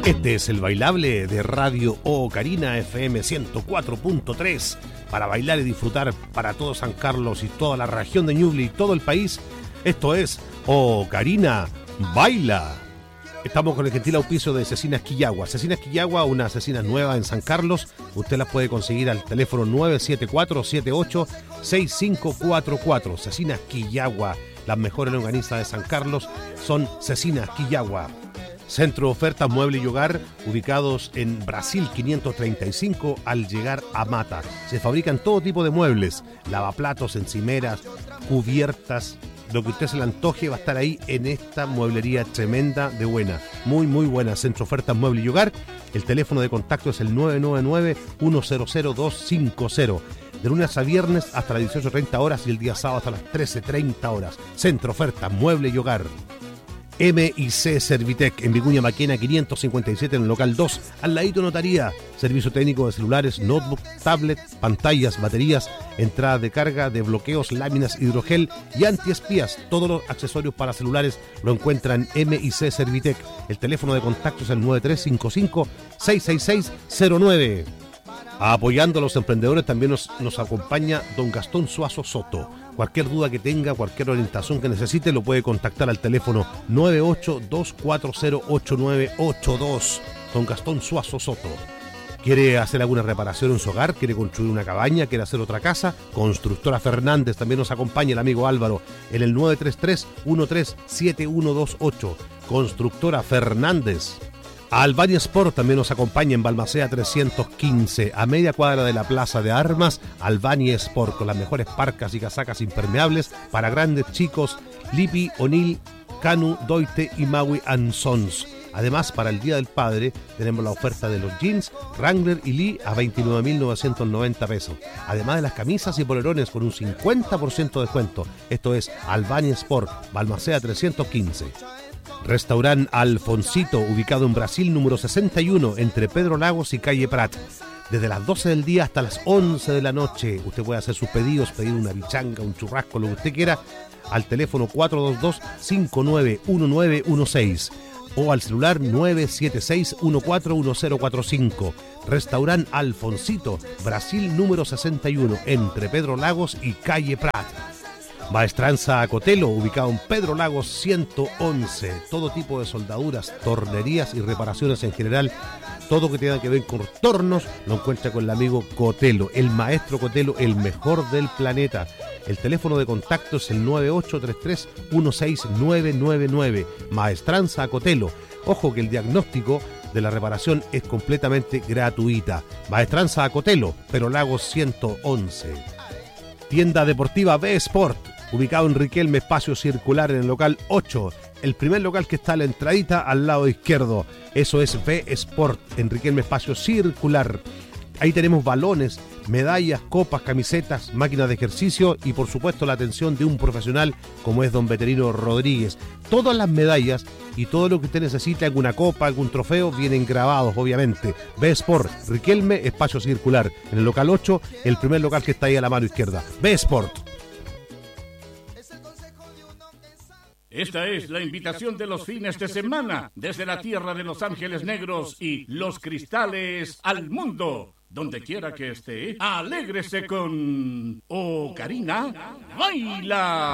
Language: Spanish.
Este es el bailable de Radio Ocarina FM 104.3 para bailar y disfrutar para todo San Carlos y toda la región de Ñuble y todo el país. Esto es Ocarina Baila. Estamos con el gentil auspicio de Cecinas Quillagua. Cecinas Quillagua, una cecina nueva en San Carlos. Usted las puede conseguir al teléfono 974-78-6544. Cecinas Quillagua, las mejores longanizas de San Carlos son Cecinas Quillagua. Centro de Ofertas Mueble y Hogar, ubicados en Brasil 535 al llegar a Mata. Se fabrican todo tipo de muebles, lavaplatos, encimeras, cubiertas, lo que usted se le antoje va a estar ahí en esta mueblería tremenda de buena, muy buena. Centro de Ofertas Mueble y Hogar, el teléfono de contacto es el 999-100-250. De lunes a viernes hasta las 18:30 horas y el día sábado hasta las 13:30 horas. Centro de Ofertas Mueble y Hogar. M&C Servitec en Vicuña Maquena 557 en el local 2, al ladito notaría. Servicio técnico de celulares, notebook, tablet, pantallas, baterías, entrada de carga, de bloqueos, láminas, hidrogel y antiespías. Todos los accesorios para celulares lo encuentran en M&C Servitec. El teléfono de contacto es el 9355-66609. Apoyando a los emprendedores también nos acompaña don Gastón Suazo Soto. Cualquier duda que tenga, cualquier orientación que necesite, lo puede contactar al teléfono 982408982. Don Gastón Suazo Soto. ¿Quiere hacer alguna reparación en su hogar? ¿Quiere construir una cabaña? ¿Quiere hacer otra casa? Constructora Fernández también nos acompaña el amigo Álvaro en el 933-137128. Constructora Fernández. Albania Sport también nos acompaña en Balmaceda 315, a media cuadra de la Plaza de Armas. Albania Sport, con las mejores parcas y casacas impermeables para grandes, chicos, Lippi, O'Neill, Canu, Doite y Maui & Sons. Además, para el Día del Padre tenemos la oferta de los jeans Wrangler y Lee a 29.990 pesos. Además de las camisas y polerones con un 50% de descuento. Esto es Albania Sport, Balmaceda 315. Restaurant Alfonsito, ubicado en Brasil número 61, entre Pedro Lagos y Calle Prat. Desde las 12 del día hasta las 11 de la noche, usted puede hacer sus pedidos, pedir una bichanga, un churrasco, lo que usted quiera, al teléfono 422-591916 o al celular 976-141045. Restaurant Alfonsito, Brasil número 61, entre Pedro Lagos y Calle Prat. Maestranza Cotelo, ubicado en Pedro Lagos 111. Todo tipo de soldaduras, tornerías y reparaciones en general. Todo que tenga que ver con tornos lo encuentra con el amigo Cotelo, el maestro Cotelo, el mejor del planeta. El teléfono de contacto es el 9833-16999. Maestranza Cotelo. Ojo que el diagnóstico de la reparación es completamente gratuita. Maestranza Cotelo, Pedro Lagos 111. Tienda deportiva B-Sport, ubicado en Riquelme, espacio circular en el local 8, el primer local que está a la entradita al lado izquierdo. Eso es B-Sport, en Riquelme, espacio circular. Ahí tenemos balones, medallas, copas, camisetas, máquinas de ejercicio y por supuesto la atención de un profesional como es don Veterino Rodríguez. Todas las medallas y todo lo que usted necesite, alguna copa, algún trofeo, vienen grabados obviamente. B-Sport, Riquelme, espacio circular, en el local 8, el primer local que está ahí a la mano izquierda. B-Sport. Esta es la invitación de los fines de semana desde la tierra de Los Ángeles Negros y Los Cristales al mundo. Donde quiera que esté, alégrese con Ocarina Baila.